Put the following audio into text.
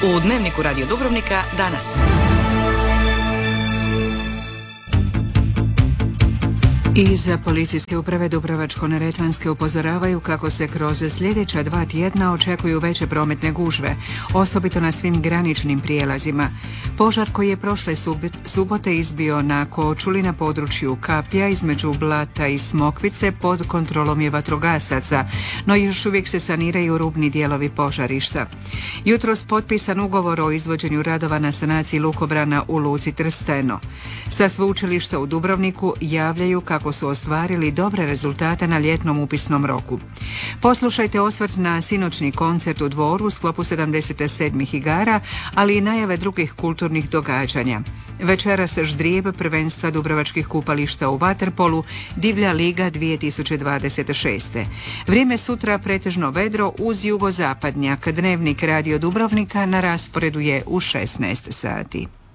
U Dnevniku Radio Dubrovnika danas. Iz policijske uprave Dubrovačko-neretvanske upozoravaju kako se kroz sljedeća 2 tjedna očekuju veće prometne gužve, osobito na svim graničnim prijelazima. Požar koji je prošle subote izbio na Kočuli na području Kapja između Blata i Smokvice pod kontrolom je vatrogasaca, no još uvijek se saniraju rubni dijelovi požarišta. Jutros potpisan ugovor o izvođenju radova na sanaciji lukobrana u luci Trsteno. Sa sveučilišta u Dubrovniku javljaju kako su ostvarili dobre rezultate na ljetnom upisnom roku. Poslušajte osvrt na sinoćni koncert u Dvoru u sklopu 77. igara, ali i najave drugih kulturnih događanja. Večeras ždrijeb prvenstva dubrovačkih kupališta u vaterpolu, Divlja liga 2026. Vrijeme sutra pretežno vedro uz jugozapadnjak. Dnevnik Radio Dubrovnika na rasporedu je u 16 sati.